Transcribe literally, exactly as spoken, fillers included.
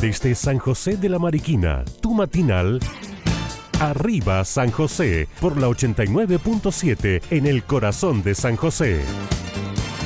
Desde San José de la Mariquina, tu matinal. Arriba San José, por la ochenta y nueve punto siete en el corazón de San José.